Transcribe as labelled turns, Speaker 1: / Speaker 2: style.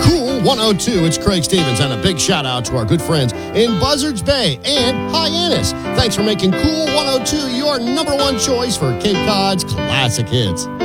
Speaker 1: Cool 102. It's Craig Stevens, and a big shout out to our good friends in Buzzards Bay and Hyannis. Thanks for making Cool 102 your number one choice for Cape Cod's classic hits.